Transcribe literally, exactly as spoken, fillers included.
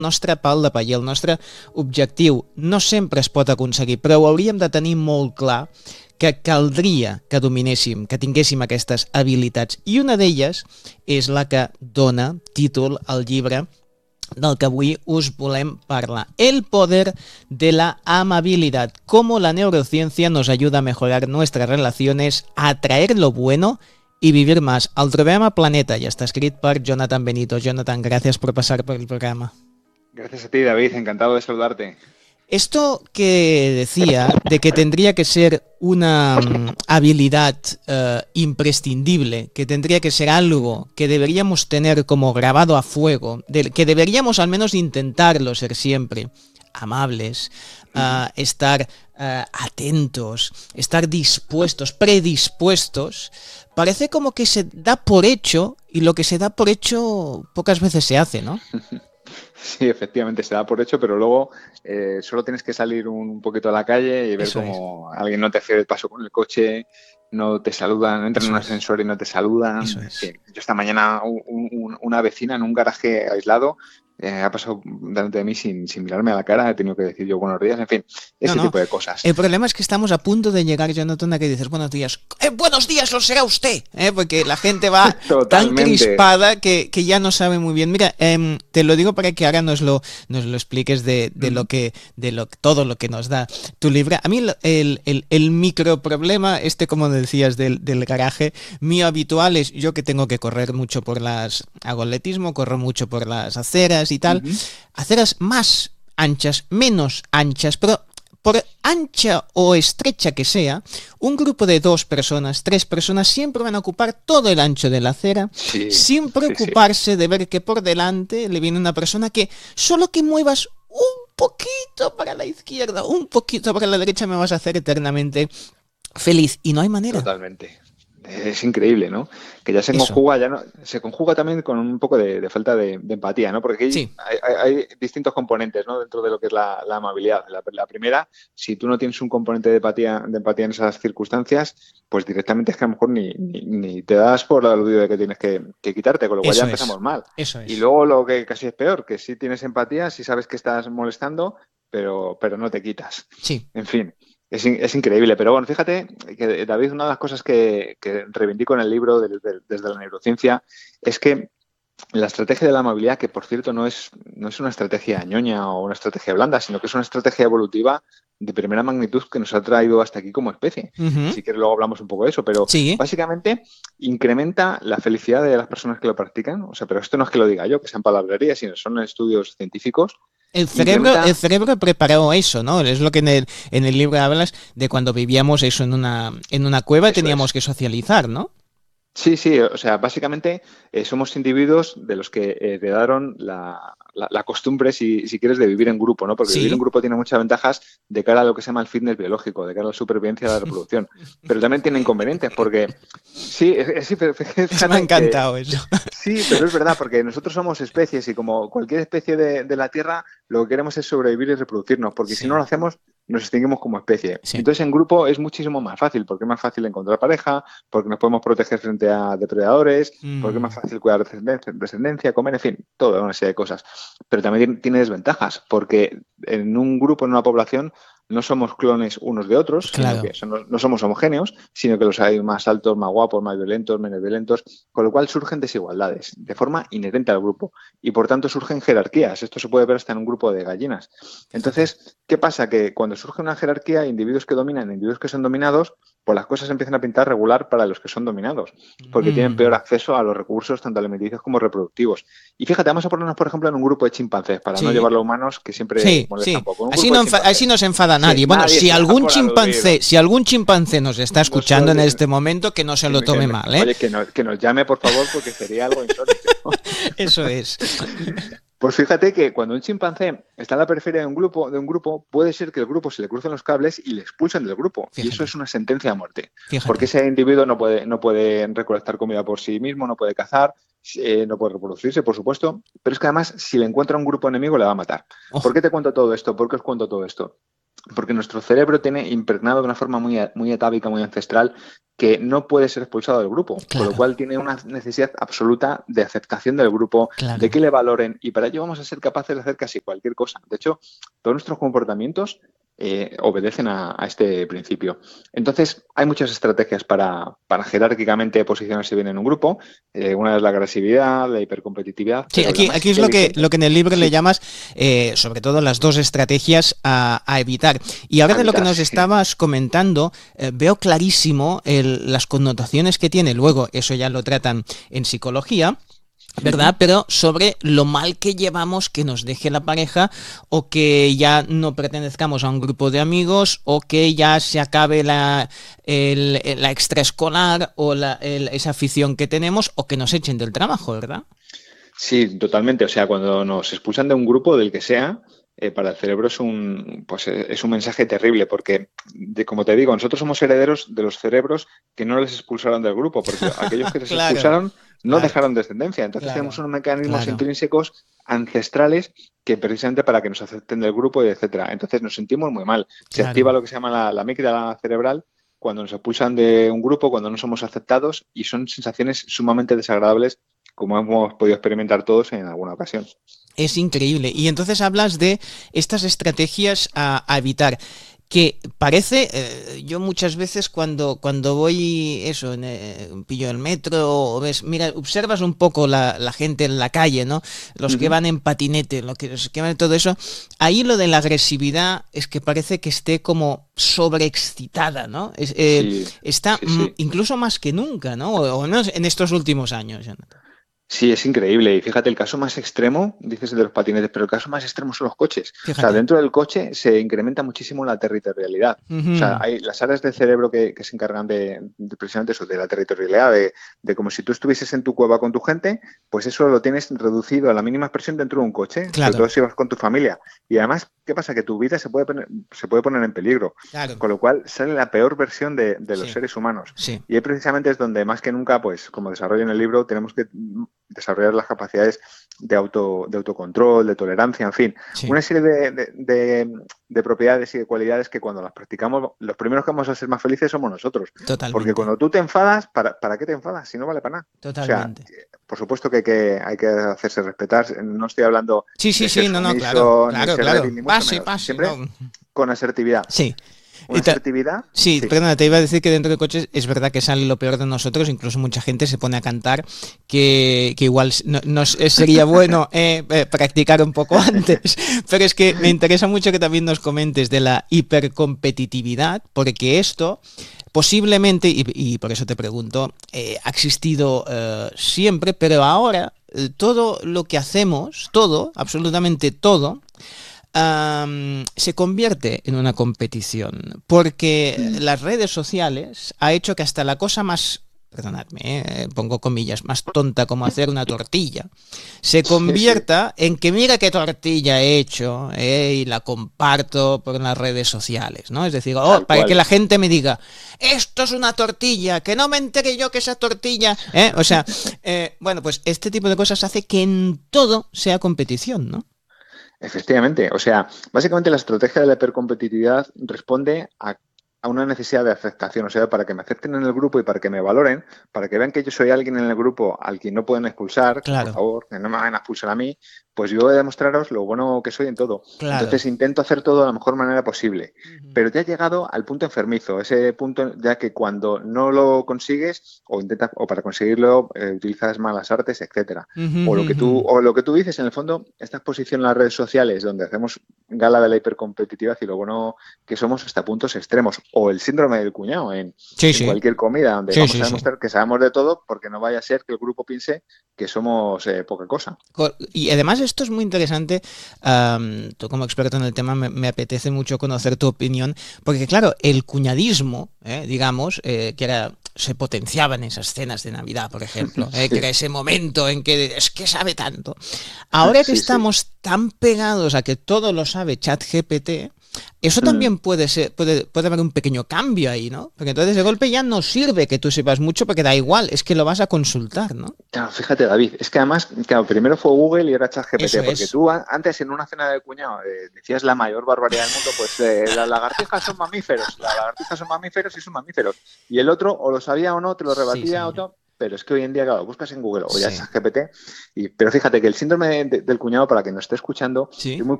nostre pal de paller, el nostre objectiu. No sempre es pot aconseguir, però ho hauríem de tenir molt clar que caldria que dominéssim, que tinguéssim aquestes habilitats. I una d'elles és la que dona títol al llibre del que avui us volem parlar. El poder de la amabilidad. Cómo la neurociencia nos ayuda a mejorar nuestras relaciones, a atraer lo bueno y vivir más. El trobem a Planeta i està escrit per Jonathan Benito. Jonathan, gràcies por pasar por el programa. Gracias a ti, David. Encantado de saludarte. Esto que decía de que tendría que ser una um, habilidad uh, imprescindible, que tendría que ser algo que deberíamos tener como grabado a fuego, de, que deberíamos al menos intentarlo ser siempre, amables, uh, estar uh, atentos, estar dispuestos, predispuestos, parece como que se da por hecho y lo que se da por hecho pocas veces se hace, ¿no? Sí, efectivamente se da por hecho, pero luego eh, solo tienes que salir un poquito a la calle y ver Eso cómo alguien no te hace el paso con el coche, no te saludan, entran en un ascensor y no te saludan. Eso es. Sí. Yo esta mañana un, un, una vecina en un garaje aislado eh, ha pasado delante de mí sin, sin mirarme a la cara, he tenido que decir yo buenos días, en fin, ese no, no. tipo de cosas. El problema es que estamos a punto de llegar, Jonathan, a que dices buenos días. ¡Eh, buenos días, lo será usted! ¿Eh? Porque la gente va tan crispada que, que ya no sabe muy bien. Mira, eh, te lo digo para que ahora nos lo, nos lo expliques de, de lo que, de lo, todo lo que nos da tu libro. A mí el, el, el micro problema, este como decías del, del garaje, mío habitual es yo que tengo que correr mucho por las, hago atletismo, corro mucho por las aceras y tal, uh-huh. aceras más anchas, menos anchas, pero por ancha o estrecha que sea, un grupo de dos personas, tres personas, siempre van a ocupar todo el ancho de la acera, sí, sin preocuparse sí, sí. de ver que por delante le viene una persona que solo que muevas un poquito para la izquierda, un poquito para la derecha, me vas a hacer eternamente feliz. Y no hay manera. Totalmente. Es increíble, ¿no? Que ya se Eso. conjuga, ya no, se conjuga también con un poco de, de falta de, de empatía, ¿no? Porque aquí sí. hay, hay, hay distintos componentes, ¿no? Dentro de lo que es la, la amabilidad. La, la primera, si tú no tienes un componente de empatía, de empatía en esas circunstancias, pues directamente es que a lo mejor ni, ni, ni te das por aludido de que tienes que, que quitarte, con lo cual Eso ya empezamos es. mal. Eso es. Y luego lo que casi es peor, que sí tienes empatía, sí sabes que estás molestando, pero, pero no te quitas. Sí. En fin. Es, es increíble, pero bueno, fíjate que, David, una de las cosas que, que reivindico en el libro de, de, desde la neurociencia es que la estrategia de la amabilidad, que por cierto no es, no es una estrategia ñoña o una estrategia blanda, sino que es una estrategia evolutiva de primera magnitud que nos ha traído hasta aquí como especie. Uh-huh. Si quieres luego hablamos un poco de eso, pero sí. básicamente incrementa la felicidad de las personas que lo practican. O sea, pero esto no es que lo diga yo, que sean palabrerías, sino son estudios científicos. El cerebro, incrementa... el cerebro preparó eso, ¿no? Es lo que en el, en el libro hablas de cuando vivíamos eso en una, en una cueva y teníamos es. que socializar, ¿no? Sí, sí, o sea, básicamente eh, somos individuos de los que heredaron la, la, la costumbre, si, si quieres, de vivir en grupo, ¿no? Porque sí. vivir en grupo tiene muchas ventajas de cara a lo que se llama el fitness biológico, de cara a la supervivencia de la reproducción, pero también tiene inconvenientes porque, sí, es, es, es, me ha encantado que, eso. Sí, pero es verdad, porque nosotros somos especies y como cualquier especie de, de la Tierra, lo que queremos es sobrevivir y reproducirnos, porque sí. si no lo hacemos, nos extinguimos como especie. Sí. Entonces, en grupo es muchísimo más fácil, porque es más fácil encontrar pareja, porque nos podemos proteger frente a depredadores, mm. porque es más fácil cuidar descendencia, descendencia, comer, en fin, toda una serie de cosas. Pero también tiene desventajas, porque en un grupo, en una población, no somos clones unos de otros, claro. sino que no, no somos homogéneos, sino que los hay más altos, más guapos, más violentos, menos violentos, con lo cual surgen desigualdades de forma inherente al grupo y por tanto surgen jerarquías. Esto se puede ver hasta en un grupo de gallinas. Entonces, ¿qué pasa? Que cuando surge una jerarquía, individuos que dominan, individuos que son dominados, pues las cosas empiezan a pintar regular para los que son dominados, porque mm. tienen peor acceso a los recursos tanto alimenticios como reproductivos. Y fíjate, vamos a ponernos, por ejemplo, en un grupo de chimpancés, para sí. no llevarlo a humanos, que siempre sí, molesta sí. un poco. Un así, no así no se enfada nadie. Sí, bueno, nadie si algún chimpancé, si algún chimpancé nos está escuchando nos oye, en este momento, que no se lo tome que, mal, ¿eh? Oye, que nos, que nos llame, por favor, porque sería algo insólito. Eso es. Pues fíjate que cuando un chimpancé está en la periferia de un grupo, de un grupo, puede ser que el grupo se le crucen los cables y le expulsen del grupo. Fíjate. Y eso es una sentencia de muerte. Fíjate. Porque ese individuo no puede, no puede recolectar comida por sí mismo, no puede cazar, eh, no puede reproducirse, por supuesto. Pero es que además, si le encuentra un grupo enemigo, le va a matar. Oh. ¿Por qué te cuento todo esto? ¿Por qué os cuento todo esto? porque nuestro cerebro tiene impregnado de una forma muy, muy atávica, muy ancestral, que no puede ser expulsado del grupo, claro. con lo cual tiene una necesidad absoluta de aceptación del grupo, claro. de que le valoren, y para ello vamos a ser capaces de hacer casi cualquier cosa. De hecho, todos nuestros comportamientos eh, obedecen a, a este principio. Entonces, hay muchas estrategias para, para jerárquicamente posicionarse bien en un grupo. Eh, una es la agresividad, la hipercompetitividad. Sí, aquí, aquí es lo que, lo que en el libro sí. le llamas, eh, sobre todo, las dos estrategias a, a evitar. Y ahora a de evitar, lo que nos sí. estabas comentando, eh, veo clarísimo el, las connotaciones que tiene, luego eso ya lo tratan en psicología, ¿verdad? Pero sobre lo mal que llevamos que nos deje la pareja, o que ya no pertenezcamos a un grupo de amigos, o que ya se acabe la, el, la extraescolar o la, el, esa afición que tenemos, o que nos echen del trabajo, ¿verdad? Sí, totalmente. O sea, cuando nos expulsan de un grupo, del que sea, eh, para el cerebro es un, pues es un mensaje terrible, porque, de, como te digo, nosotros somos herederos de los cerebros que no les expulsaron del grupo, porque aquellos que les claro, expulsaron no claro, dejaron descendencia. Entonces claro, tenemos unos mecanismos claro. intrínsecos ancestrales que precisamente para que nos acepten del grupo y etcétera. Entonces nos sentimos muy mal. Se claro. activa lo que se llama la, la amígdala cerebral cuando nos expulsan de un grupo, cuando no somos aceptados, y son sensaciones sumamente desagradables, como hemos podido experimentar todos en alguna ocasión. Es increíble. Y entonces hablas de estas estrategias a, a evitar, que parece, eh, yo muchas veces cuando, cuando voy, eso, en, eh, pillo el metro, o ves, mira, observas un poco la, la gente en la calle, ¿no? Los uh-huh. que van en patinete, los que, los que van en todo eso, ahí lo de la agresividad es que parece que esté como sobreexcitada, ¿no? Es, eh, sí, está sí, sí. M- incluso más que nunca, ¿no? O, o menos en estos últimos años, Jonathan. Sí, es increíble. Y fíjate, el caso más extremo, dices de los patinetes, pero el caso más extremo son los coches. Fíjate. O sea, dentro del coche se incrementa muchísimo la territorialidad. Uh-huh. O sea, hay las áreas del cerebro que, que se encargan de, de precisamente eso, de la territorialidad, de, de como si tú estuvieses en tu cueva con tu gente, pues eso lo tienes reducido a la mínima expresión dentro de un coche, claro. sobre todo si vas con tu familia. Y además, ¿qué pasa? Que tu vida se puede poner, se puede poner en peligro. Claro. Con lo cual sale la peor versión de, de los sí. seres humanos. Sí. Y ahí precisamente es donde más que nunca, pues como desarrollo en el libro, tenemos que desarrollar las capacidades de, auto, de autocontrol, de tolerancia, en fin, sí. una serie de, de, de, de propiedades y de cualidades que cuando las practicamos, los primeros que vamos a ser más felices somos nosotros. Totalmente. Porque cuando tú te enfadas, ¿para, ¿para qué te enfadas? Si no vale para nada. Totalmente. O sea, por supuesto que, que hay que hacerse respetar, no estoy hablando sí, sí, de sí, ser no, no, sumiso, claro, ni claro, ser claro. débil, ni mucho Pase, menos. pase, Siempre no. con asertividad. Sí. Una ta- asertividad. Sí, sí, perdona, te iba a decir que dentro de coches es verdad que sale lo peor de nosotros, incluso mucha gente se pone a cantar que, que igual no, no sería bueno eh, eh, practicar un poco antes, pero es que me interesa mucho que también nos comentes de la hipercompetitividad, porque esto posiblemente, y, y por eso te pregunto, eh, ha existido eh, siempre, pero ahora eh, todo lo que hacemos, todo, absolutamente todo, Um, se convierte en una competición, porque mm. las redes sociales ha hecho que hasta la cosa más, perdonadme, eh, pongo comillas, más tonta como hacer una tortilla, se convierta en que mira qué tortilla he hecho eh, y la comparto por las redes sociales, ¿no? Es decir, oh, para que la gente me diga, esto es una tortilla, que no me entere yo que esa tortilla, ¿eh? O sea, eh, bueno, pues este tipo de cosas hace que en todo sea competición, ¿no? Efectivamente, o sea, básicamente la estrategia de la hipercompetitividad responde a, a una necesidad de aceptación, o sea, para que me acepten en el grupo y para que me valoren, para que vean que yo soy alguien en el grupo al que no pueden expulsar, claro. por favor, que no me van a expulsar a mí, pues yo voy a demostraros lo bueno que soy en todo. Claro. Entonces intento hacer todo de la mejor manera posible, uh-huh. pero te has llegado al punto enfermizo, ese punto ya que cuando no lo consigues o intentas o para conseguirlo eh, utilizas malas artes, etcétera. Uh-huh. O lo que tú o lo que tú dices en el fondo, esta exposición en las redes sociales donde hacemos gala de la hipercompetitividad y lo bueno que somos hasta puntos extremos, o el síndrome del cuñado en, sí, en sí. cualquier comida donde sí, vamos sí, a demostrar sí. que sabemos de todo, porque no vaya a ser que el grupo piense que somos eh, poca cosa. Y además esto es muy interesante, um, tú como experto en el tema me, me apetece mucho conocer tu opinión, porque claro, el cuñadismo, eh, digamos, eh, que era se potenciaba en esas cenas de Navidad, por ejemplo, eh, sí. que era ese momento en que es que sabe tanto. Ahora que sí, estamos sí. tan pegados a que todo lo sabe ChatGPT, Eso también puede ser, puede, puede haber un pequeño cambio ahí, ¿no? Porque entonces de golpe ya no sirve que tú sepas mucho porque da igual, es que lo vas a consultar, ¿no? Claro, fíjate, David, es que además, claro, primero fue Google y ahora ChatGPT, Eso porque es. tú antes en una cena de cuñado eh, decías la mayor barbaridad del mundo, pues eh, las lagartijas son mamíferos, las lagartijas son mamíferos y son mamíferos. Y el otro, o lo sabía o no, te lo rebatía Sí, sí. o todo. Pero es que hoy en día, claro, buscas en Google o ya Sí. ChatGPT, y pero fíjate que el síndrome de, de, del cuñado, para quien nos esté escuchando, ¿Sí? es muy